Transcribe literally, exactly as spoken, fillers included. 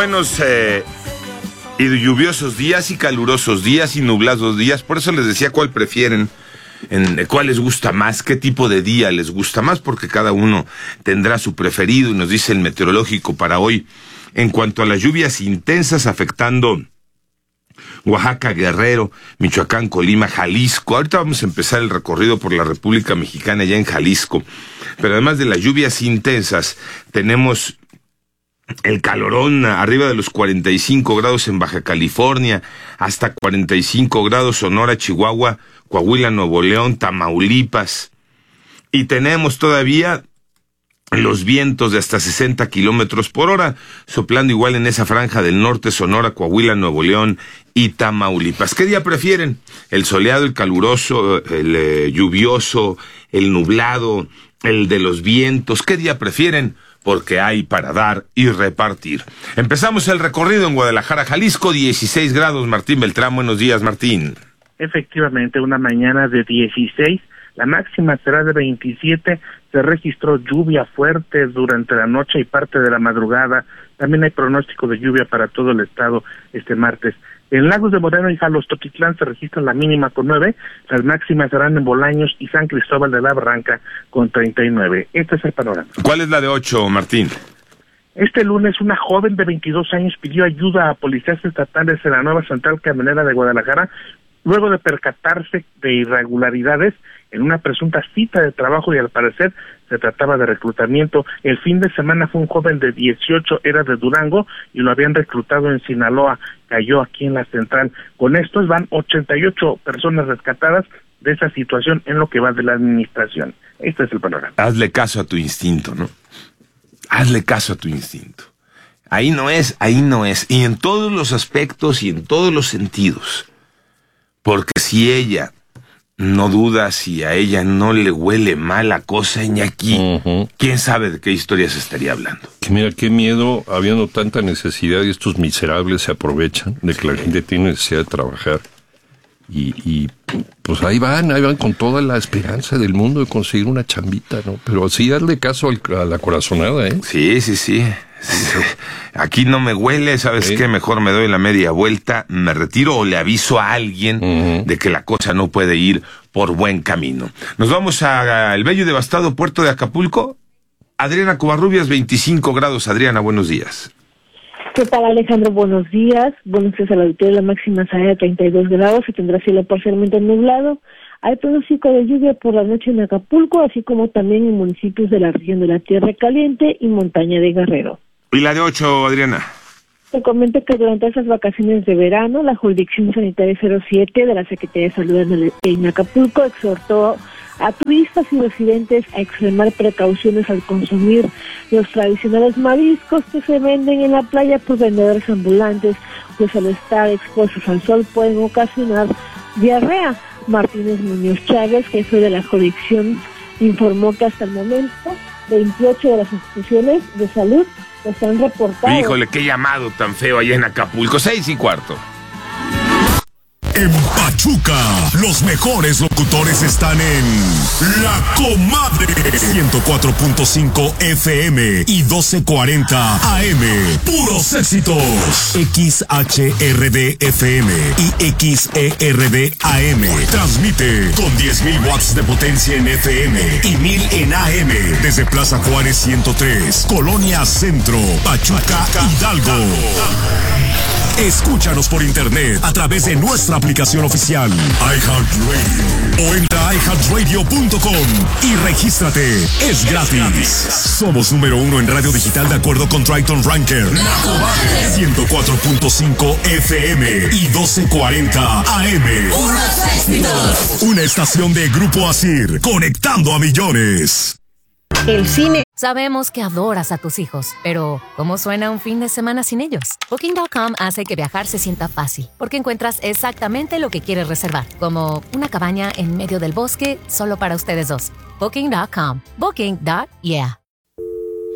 buenos eh, y lluviosos días y calurosos días y nublados días. Por eso les decía cuál prefieren, en cuál les gusta más, qué tipo de día les gusta más, porque cada uno tendrá su preferido, y nos dice el meteorológico para hoy. En cuanto a las lluvias intensas afectando Oaxaca, Guerrero, Michoacán, Colima, Jalisco. Ahorita vamos a empezar el recorrido por la República Mexicana, ya en Jalisco. Pero además de las lluvias intensas, tenemos el calorón arriba de los cuarenta y cinco grados en Baja California, hasta cuarenta y cinco grados Sonora, Chihuahua, Coahuila, Nuevo León, Tamaulipas. Y tenemos todavía los vientos de hasta sesenta kilómetros por hora, soplando igual en esa franja del norte, Sonora, Coahuila, Nuevo León y Tamaulipas. ¿Qué día prefieren? ¿El soleado, el caluroso, el eh, lluvioso, el nublado, el de los vientos? ¿Qué día prefieren? Porque hay para dar y repartir. Empezamos el recorrido en Guadalajara, Jalisco, dieciséis grados. Martín Beltrán, buenos días, Martín. Efectivamente, una mañana de dieciséis, la máxima será de veintisiete. Se registró lluvia fuerte durante la noche y parte de la madrugada. También hay pronóstico de lluvia para todo el estado este martes. En Lagos de Moreno y Jalostotitlán se registra la mínima con nueve, las máximas serán en Bolaños y San Cristóbal de la Barranca con treinta y nueve. Este es el panorama. ¿Cuál es la de ocho, Martín? Este lunes, una joven de veintidós años pidió ayuda a policías estatales en la nueva central camionera de Guadalajara, luego de percatarse de irregularidades en una presunta cita de trabajo, y al parecer se trataba de reclutamiento. El fin de semana fue un joven de dieciocho, era de Durango, y lo habían reclutado en Sinaloa, cayó aquí en la central. Con estos van ochenta y ocho personas rescatadas de esa situación en lo que va de la administración. Este es el panorama. Hazle caso a tu instinto, ¿no? Hazle caso a tu instinto. Ahí no es, ahí no es. Y en todos los aspectos y en todos los sentidos. Porque si ella no duda, si a ella no le huele mal la cosa, Iñaki, uh-huh. ¿Quién sabe de qué historias estaría hablando? Que mira, qué miedo, habiendo tanta necesidad, y estos miserables se aprovechan de que la gente tiene necesidad de trabajar. Y, y pues ahí van, ahí van con toda la esperanza del mundo de conseguir una chambita, ¿no? Pero sí darle caso al, a la corazonada, ¿eh? Sí, sí, sí. Sí. Aquí no me huele, ¿sabes ¿Sí? qué? Mejor me doy la media vuelta, me retiro o le aviso a alguien uh-huh. de que la cosa no puede ir por buen camino. Nos vamos al bello y devastado puerto de Acapulco. Adriana Covarrubias, veinticinco grados. Adriana, buenos días. ¿Qué tal, Alejandro? Buenos días. Buenos días a la auditoría. La máxima será de treinta y dos grados, se tendrá cielo parcialmente nublado. Hay pronóstico de lluvia por la noche en Acapulco, así como también en municipios de la región de la Tierra Caliente y montaña de Guerrero. ¿Y la de ocho, Adriana? Te comento que durante esas vacaciones de verano, la Jurisdicción Sanitaria cero siete de la Secretaría de Salud en, el, en Acapulco exhortó a turistas y residentes a extremar precauciones al consumir los tradicionales mariscos que se venden en la playa por vendedores ambulantes, pues al estar expuestos al sol pueden ocasionar diarrea. Martínez Muñoz Chávez, jefe de la jurisdicción, informó que hasta el momento veintiocho de las instituciones de salud se han reportado. Híjole, qué llamado tan feo allá en Acapulco. Seis y cuarto. En Pachuca, los mejores locutores están en La Comadre, ciento cuatro punto cinco F M y doce cuarenta A M. Puros éxitos. X H R D F M y X E R D A M. Transmite con diez mil watts de potencia en F M y mil en A M. Desde Plaza Juárez ciento tres, Colonia Centro, Pachuca, Hidalgo. Escúchanos por internet a través de nuestra aplicación oficial iHeartRadio o entra a i heart radio punto com y regístrate. Es gratis. Somos número uno en radio digital de acuerdo con Triton Ranker. ciento cuatro punto cinco F M y doce cuarenta A M. Una estación de Grupo Asir, conectando a millones. El cine. Sabemos que adoras a tus hijos, pero ¿cómo suena un fin de semana sin ellos? Booking punto com hace que viajar se sienta fácil, porque encuentras exactamente lo que quieres reservar, como una cabaña en medio del bosque solo para ustedes dos. Booking punto com. Booking. Yeah.